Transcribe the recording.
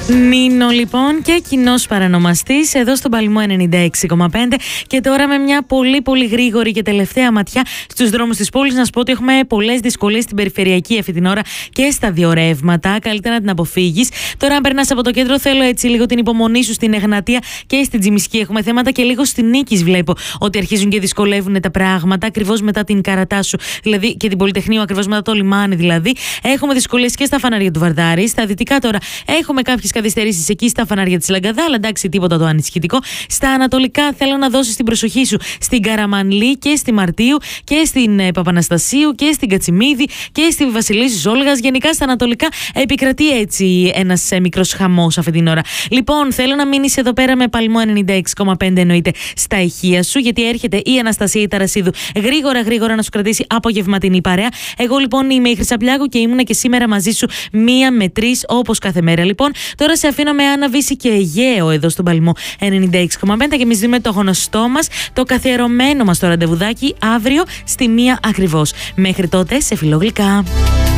Μείνω λοιπόν και κοινός παρανομαστής εδώ στον Παλμό 96,5 και τώρα με μια πολύ γρήγορη και τελευταία ματιά στους δρόμους της πόλης να σου πω ότι έχουμε πολλές δυσκολίες στην περιφερειακή αυτή την ώρα και στα δύο ρεύματα. Καλύτερα να την αποφύγεις. Τώρα, αν περνάς από το κέντρο, θέλω έτσι λίγο την υπομονή σου στην Εγνατία και στην Τζιμισκή. Έχουμε θέματα και λίγο στην Νίκης βλέπω ότι αρχίζουν και δυσκολεύουν τα πράγματα ακριβώς μετά την Καρατάσου, δηλαδή και την Πολυτεχνείου, ακριβώς μετά το λιμάνι δηλαδή. Έχουμε δυσκολίες και στα φανάρια του Βαρδάρη. Στα δυτικά τώρα έχουμε κάποιες καθυστερήσεις εκεί στα φανάρια της Λαγκαδά, αλλά εντάξει, τίποτα το ανησυχητικό. Στα ανατολικά θέλω να δώσεις την προσοχή σου στην Καραμανλή και στη Μαρτίου και στην Παπαναστασίου και στην Κατσιμίδη και στη Βασιλίσσης Όλγας. Γενικά στα ανατολικά επικρατεί έτσι ένας μικρός χαμός αυτή την ώρα. Λοιπόν, θέλω να μείνεις εδώ πέρα με Παλμό 96,5 εννοείται στα ηχεία σου, γιατί έρχεται η Αναστασία Ταρασίδου γρήγορα να σου κρατήσει απογευματινή παρέα. Εγώ λοιπόν είμαι η Χρυσαπλιάκου και ήμουνα και σήμερα μαζί σου 1 με 3 όπως κάθε μέρα. Λοιπόν, τώρα σε αφήνω με Άννα Βύση και Αιγαίο εδώ στον Παλμό 96,5 και εμείς δίνουμε το γνωστό μας, το καθιερωμένο μας το ραντεβουδάκι αύριο στη 1 ακριβώς. Μέχρι τότε, σε φιλόγλυκα.